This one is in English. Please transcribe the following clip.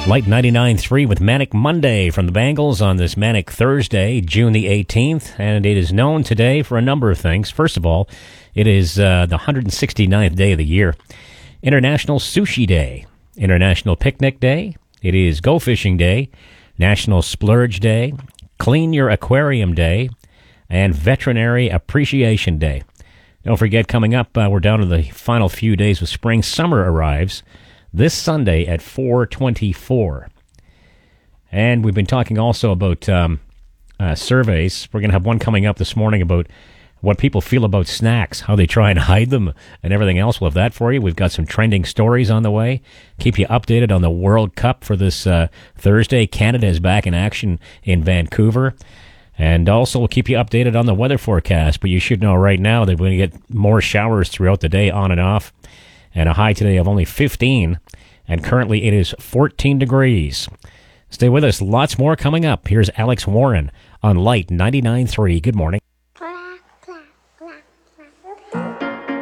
Light 99.3 with Manic Monday from the Bangles on this Manic Thursday, June the 18th. And it is known today for a number of things. First of all, it is the 169th day of the year. International Sushi Day, International Picnic Day. It is Go Fishing Day, National Splurge Day, Clean Your Aquarium Day, and Veterinary Appreciation Day. Don't forget, coming up, we're down to the final few days of spring. Summer arrives this Sunday at 4/24. And we've been talking also about surveys. We're going to have one coming up this morning about what people feel about snacks, how they try and hide them, and everything else. We'll have that for you. We've got some trending stories on the way. Keep you updated on the World Cup for this Thursday. Canada is back in action in Vancouver. And also, we'll keep you updated on the weather forecast. But you should know right now that we're going to get more showers throughout the day, on and off. And a high today of only 15. And currently it is 14 degrees. Stay with us. Lots more coming up. Here's Alex Warren on Light 99.3. Good morning.